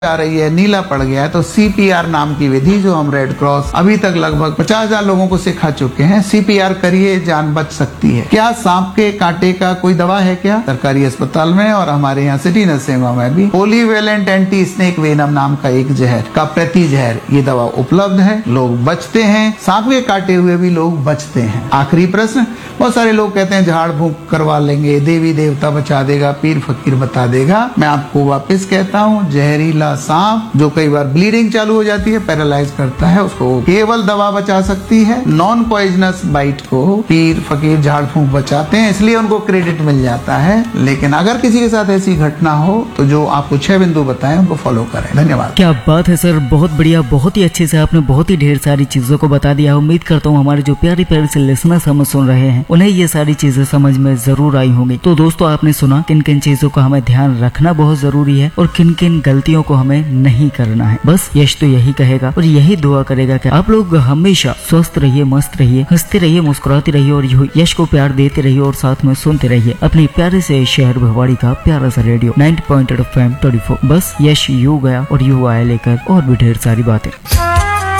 आ रही है, नीला पड़ गया है, तो CPR नाम की विधि जो हम रेड क्रॉस अभी तक लगभग 50,000 लोगों को सिखा चुके हैं, CPR करिए, जान बच सकती है। क्या सांप के कांटे का कोई दवा है क्या? सरकारी अस्पताल में और हमारे यहाँ सिटी नरसिम्हा में भी पॉलीवेलेंट एंटी स्नेक वेनम नाम का एक जहर का प्रति जहर ये दवा उपलब्ध है। लोग बचते हैं, सांप के काटे हुए भी लोग बचते हैं। आखिरी प्रश्न, बहुत सारे लोग कहते हैं झाड़ फूंक करवा लेंगे, देवी देवता बचा देगा, पीर फकीर बता देगा। मैं आपको वापस कहता हूँ, जहरीला सांप जो कई बार ब्लीडिंग चालू हो जाती है, पैरालाइज करता है, उसको केवल दवा बचा सकती है। नॉन पॉइजनस बाइट को पीर फकीर झाड़ फूंक बचाते हैं, इसलिए उनको क्रेडिट मिल जाता है। लेकिन अगर किसी के साथ ऐसी घटना हो तो जो आपको 6 बिंदु बताए उनको फॉलो करें। धन्यवाद। क्या बात है सर, बहुत बढ़िया, बहुत ही अच्छे से आपने बहुत ही ढेर सारी चीजों को बता दिया। उम्मीद करता हूँ हमारे जो प्यारे प्यारे से लिसनर्स हमें सुन रहे हैं उन्हें ये सारी चीजें समझ में जरूर आई होंगी। तो दोस्तों, आपने सुना किन किन चीजों का हमें ध्यान रखना बहुत जरूरी है और किन किन गलतियों को हमें नहीं करना है। बस यश तो यही कहेगा और यही दुआ करेगा कि आप लोग हमेशा स्वस्थ रहिए, मस्त रहिए, हंसते रहिए, मुस्कुराते रहिए और यश को प्यार देते रहिए और साथ में सुनते रहिए अपने प्यारे से शहर भिवाड़ी का प्यारा सा रेडियो 90.8 FM 24। बस यश यू गया और यू आया लेकर और भी ढेर सारी बातें।